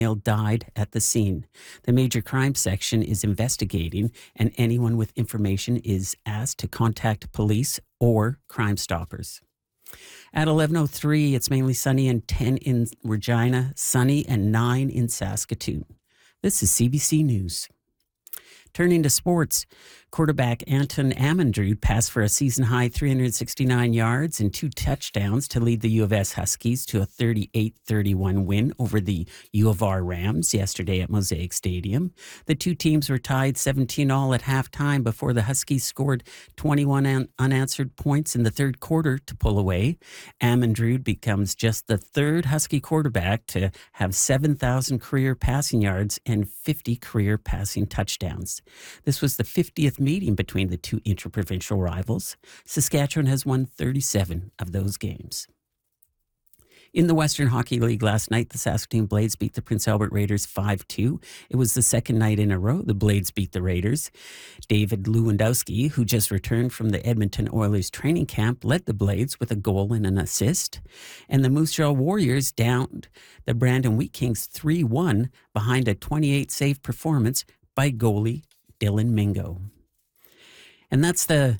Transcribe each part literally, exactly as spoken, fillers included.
male died at the scene. The major crime section is investigating, and anyone with information is asked to contact police or Crime Stoppers. At eleven oh three, it's mainly sunny and ten in Regina, sunny and nine in Saskatoon. This is C B C News. Turning to sports, quarterback Anton Amundrud passed for a season-high three hundred sixty-nine yards and two touchdowns to lead the U of S Huskies to a thirty-eight thirty-one win over the U of R Rams yesterday at Mosaic Stadium. The two teams were tied seventeen all at halftime before the Huskies scored twenty-one un- unanswered points in the third quarter to pull away. Amundrud becomes just the third Husky quarterback to have seven thousand career passing yards and fifty career passing touchdowns. This was the fiftieth meeting between the two interprovincial rivals. Saskatchewan has won thirty-seven of those games. In the Western Hockey League last night, the Saskatoon Blades beat the Prince Albert Raiders five two. It was the second night in a row the Blades beat the Raiders. David Lewandowski, who just returned from the Edmonton Oilers training camp, led the Blades with a goal and an assist. And the Moose Jaw Warriors downed the Brandon Wheat Kings three one behind a twenty-eight save performance by goalie Dylan Mingo. And that's the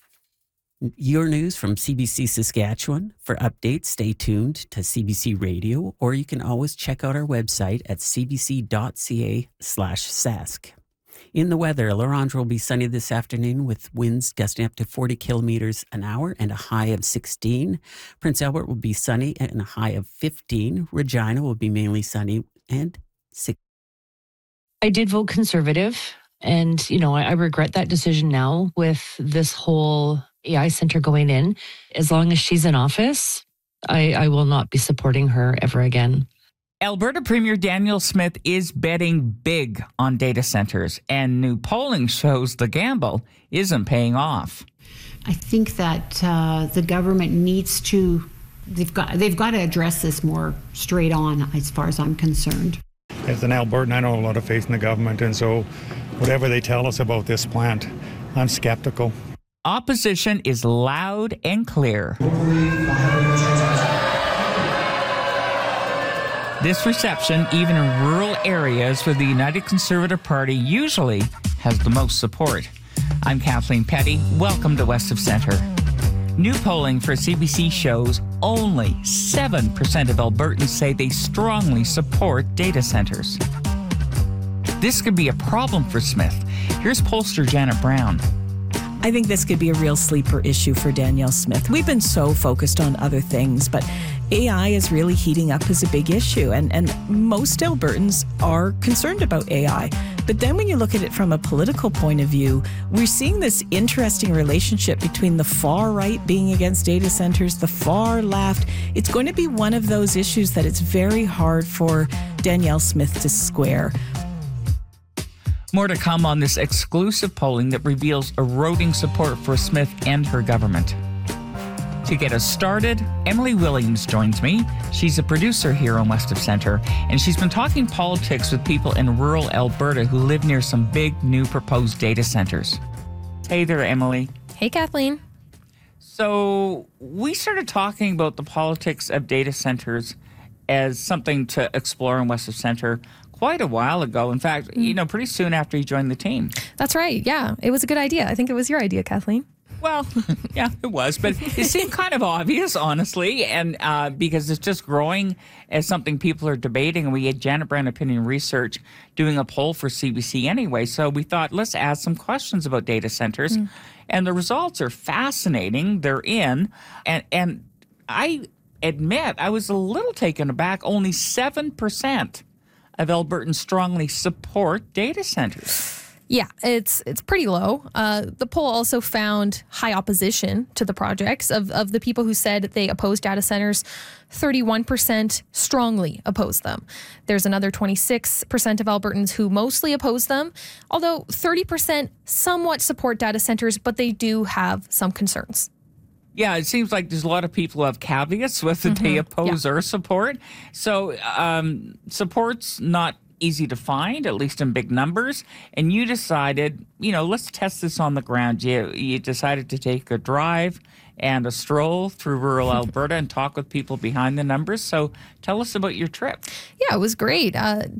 your news from C B C Saskatchewan. For updates, stay tuned to C B C Radio, or you can always check out our website at cbc.ca slash sask. In the weather, Larondra will be sunny this afternoon with winds gusting up to forty kilometers an hour and a high of sixteen. Prince Albert will be sunny and a high of fifteen. Regina will be mainly sunny and sixteen. I did vote Conservative, and, you know, I, I regret that decision now with this whole A I center going in. As long as she's in office, I, I will not be supporting her ever again. Alberta Premier Danielle Smith is betting big on data centers, and new polling shows the gamble isn't paying off. I think that uh, the government needs to, they've got, they've got to address this more straight on, as far as I'm concerned. As an Albertan, I know a lot of faith in the government, and so whatever they tell us about this plant, I'm skeptical. Opposition is loud and clear. This reception, even in rural areas where the United Conservative Party usually has the most support. I'm Kathleen Petty. Welcome to West of Centre. New polling for C B C shows only seven percent of Albertans say they strongly support data centers. This could be a problem for Smith. Here's pollster Janet Brown. I think this could be a real sleeper issue for Danielle Smith. We've been so focused on other things, but A I is really heating up as a big issue, and, and most Albertans are concerned about A I. But then when you look at it from a political point of view, we're seeing this interesting relationship between the far right being against data centers, the far left. It's going to be one of those issues that it's very hard for Danielle Smith to square. More to come on this exclusive polling that reveals eroding support for Smith and her government. To get us started, Emily Williams joins me. She's a producer here on West of Centre, and she's been talking politics with people in rural Alberta who live near some big new proposed data centres. Hey there, Emily. Hey, Kathleen. So we started talking about the politics of data centres as something to explore in West of Centre quite a while ago. In fact, mm. you know, pretty soon after you joined the team. That's right. Yeah, it was a good idea. I think it was your idea, Kathleen. Well, yeah, it was, but it seemed kind of obvious, honestly, and uh, because it's just growing as something people are debating, and we had Janet Brown Opinion Research doing a poll for C B C anyway, so we thought, let's ask some questions about data centers, mm. and the results are fascinating. They're in, and and I admit I was a little taken aback. Only seven percent of Albertans strongly support data centers. Yeah, it's it's pretty low. Uh, the poll also found high opposition to the projects. Of, of the people who said they oppose data centers, thirty-one percent strongly oppose them. There's another twenty-six percent of Albertans who mostly oppose them, although thirty percent somewhat support data centers, but they do have some concerns. Yeah, it seems like there's a lot of people who have caveats with that mm-hmm. they oppose yeah. or support. So um, support's not easy to find, at least in big numbers. And you decided, you know, let's test this on the ground. You, you decided to take a drive and a stroll through rural Alberta and talk with people behind the numbers. So tell us about your trip. Yeah, it was great. Uh,